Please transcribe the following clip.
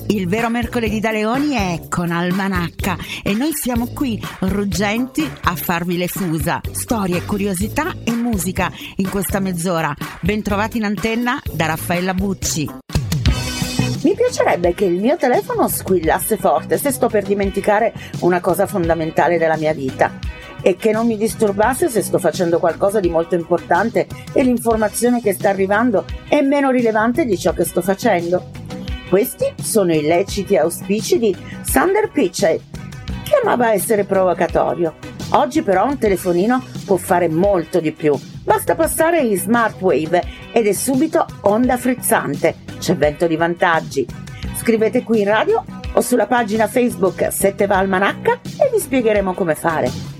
Il vero mercoledì da leoni è con Almanacca e noi siamo qui ruggenti a farvi le fusa, storie, curiosità e musica in questa mezz'ora. Bentrovati in antenna da Raffaella Bucci. Mi piacerebbe che il mio telefono squillasse forte se sto per dimenticare una cosa fondamentale della mia vita e che non mi disturbasse se sto facendo qualcosa di molto importante e l'informazione che sta arrivando è meno rilevante di ciò che sto facendo. Questi sono i leciti auspici di Sander Pichai, che amava essere provocatorio. Oggi però un telefonino può fare molto di più. Basta passare in Smart Wave ed è subito onda frizzante. C'è vento di vantaggi. Scrivete qui in radio o sulla pagina Facebook 7 va Almanacca e vi spiegheremo come fare.